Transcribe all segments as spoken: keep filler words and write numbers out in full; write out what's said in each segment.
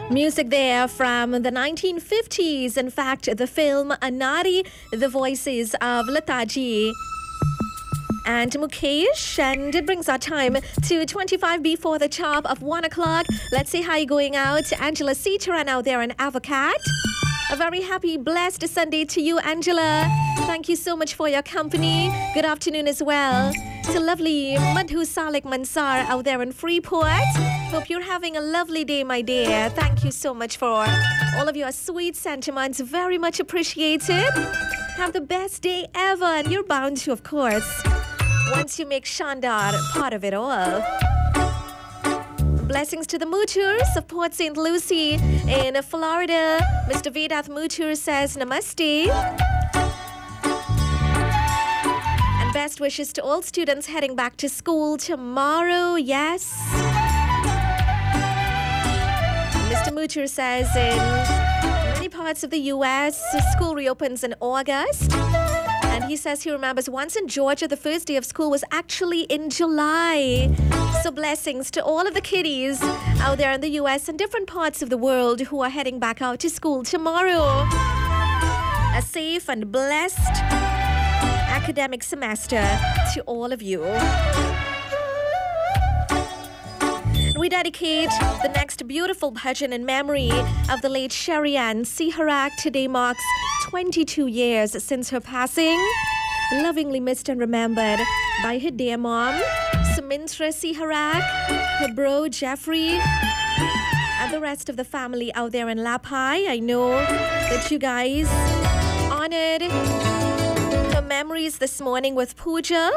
Music there from the nineteen fifties. In fact, the film Anari, the voices of Lataji and Mukesh. And it brings our time to twenty-five before the top of one o'clock. Let's see how you're going out. Angela Sitaran out there in Avocat. A very happy, blessed Sunday to you, Angela. Thank you so much for your company. Good afternoon as well to lovely Madhu Salik Mansar out there in Freeport. Hope you're having a lovely day, my dear. Thank you so much for all of your sweet sentiments. Very much appreciated. Have the best day ever, and you're bound to, of course, once you make Shandar part of it all. Blessings to the Muturs of Port Saint Lucie in Florida. Mister Vedath Mutur says namaste. And best wishes to all students heading back to school tomorrow. Yes. Mister Mutur says in many parts of the U S, school reopens in August. And he says he remembers once in Georgia, the first day of school was actually in July. So blessings to all of the kiddies out there in the U S and different parts of the world who are heading back out to school tomorrow. A safe and blessed academic semester to all of you. We dedicate the next beautiful bhajan in memory of the late Sharian Siharak. Today marks twenty-two years since her passing. Lovingly missed and remembered by her dear mom, Sumintra Siharak, her bro Jeffrey, and the rest of the family out there in Lapai. I know that you guys honored her memories this morning with puja.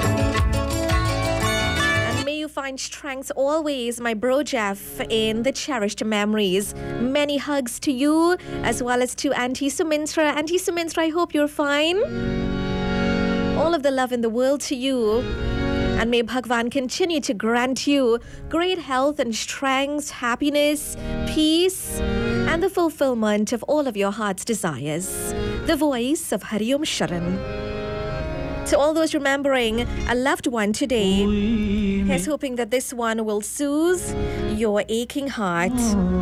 May you find strength always, my bro Jeff, in the cherished memories. Many hugs to you, as well as to Auntie Sumintra. Auntie Sumintra, I hope you're fine. All of the love in the world to you. And may Bhagwan continue to grant you great health and strength, happiness, peace, and the fulfillment of all of your heart's desires. The voice of Hari Om Sharan. To all those remembering a loved one today, here's hoping that this one will soothe your aching heart.